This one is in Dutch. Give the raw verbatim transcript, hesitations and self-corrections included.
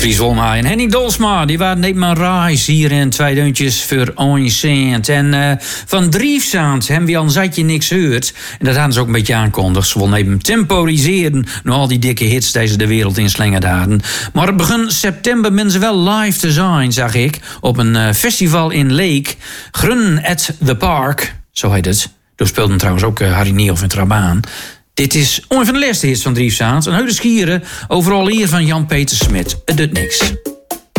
Fries Wolma en Henny Dolsma, die waren net maar reis hier in twee deuntjes voor Oncent. En uh, van Driefzaand hebben we al een zatje niks gehoord. En dat hadden ze ook een beetje aankondigd. Ze wilden even temporiseren naar al die dikke hits die ze de wereld in slingerd hadden. Maar op begin september ben ze wel live te zijn, zag ik. Op een uh, festival in Leek. Grun at the Park, zo heet het. Daar speelde trouwens ook uh, Harry Niehoff en Trabaan. Dit is een van de laatste hits van Driefzaand. Een hele schieren, overal hier van Jan-Peter Smit. Het doet niks.